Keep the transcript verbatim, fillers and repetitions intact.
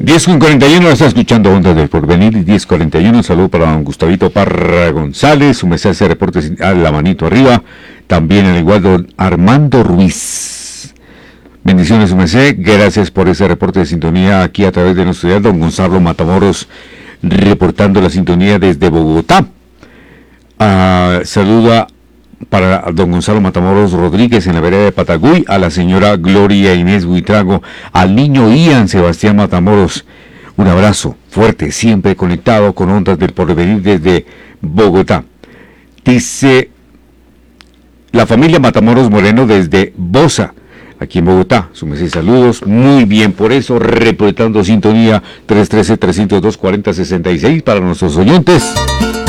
diez con cuarenta y uno, está escuchando Ondas del Porvenir. Diez cuarenta y uno, un saludo para don Gustavito Parra González. Su mensaje hace reporte a la manito arriba. También al igual don Armando Ruiz. Bendiciones, su merced. Gracias por ese reporte de sintonía aquí a través de nuestro día. Don Gonzalo Matamoros reportando la sintonía desde Bogotá. Uh, saluda para don Gonzalo Matamoros Rodríguez en la vereda de Patagüey, a la señora Gloria Inés Buitrago, al niño Ian Sebastián Matamoros. Un abrazo fuerte, siempre conectado con Ondas del Porvenir desde Bogotá. Dice la familia Matamoros Moreno desde Bosa, aquí en Bogotá. Su merced, saludos, muy bien por eso, reportando sintonía tres uno tres, tres cero dos, cuatro cero seis seis para nuestros oyentes.